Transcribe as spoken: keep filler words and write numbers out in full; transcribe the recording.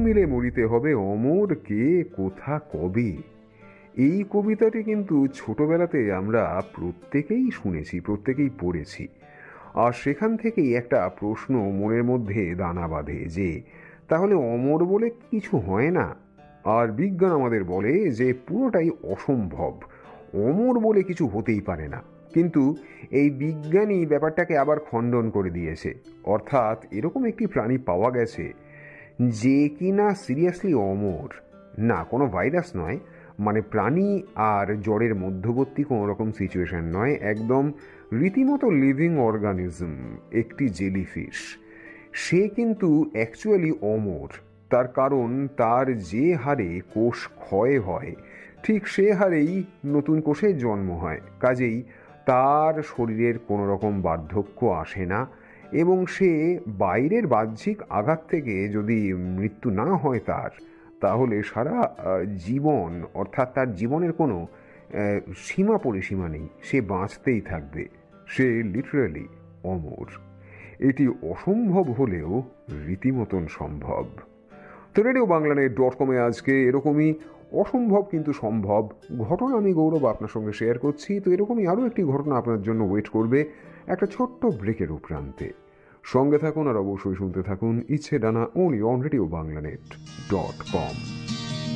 মিলে মরিতে হবে অমর কে কোথা কবে। এই কবিতাটি কিন্তু ছোটবেলাতে আমরা প্রত্যেকেই শুনেছি, প্রত্যেকেই পড়েছি। আর সেখান থেকেই একটা প্রশ্ন মনের মধ্যে দানা বাঁধে যে তাহলে অমর বলে কিছু হয় না। আর বিজ্ঞান আমাদের বলে যে পুরোটাই অসম্ভব, অমর বলে কিছু হতেই পারে না। কিন্তু এই বিজ্ঞানী ব্যাপারটাকে আবার খণ্ডন করে দিয়েছে। অর্থাৎ এরকম একটি প্রাণী পাওয়া গেছে যে কিনা সিরিয়াসলি অমর, না কোনো ভাইরাস নয়, মানে প্রাণী আর জ্বরের মধ্যবর্তী কোনো রকম সিচুয়েশন নয়, একদম রীতিমতো লিভিং অর্গানিজম, একটি জেলিফিশ। সে কিন্তু অ্যাকচুয়ালি অমর। তার কারণ তার যে হারে কোষ ক্ষয় হয় ঠিক সে হারেই নতুন কোষের জন্ম হয়। কাজেই তার শরীরের কোনো রকম বার্ধক্য আসে না, এবং সে বাইরের বাহ্যিক আঘাত থেকে যদি মৃত্যু না হয় তার, তাহলে সারা জীবন, অর্থাৎ তার জীবনের কোনো সীমা পরিসীমা নেই, সে বাঁচতেই থাকবে। সে লিটারালি অমর। এটি অসম্ভব হলেও রীতিমতন সম্ভব। তো রেডিও বাংলানেট ডট কমে আজকে এরকমই অসম্ভব কিন্তু সম্ভব ঘটনা আমি গৌরব আপনার সঙ্গে শেয়ার করছি। তো এরকমই আরও একটি ঘটনা আপনার জন্য ওয়েট করবে একটা ছোট্ট ব্রেকের উপরান্তে। সঙ্গে থাকুন আর অবশ্যই শুনতে থাকুন ইচ্ছে ডানা, only on radio বাংলানেট dot com.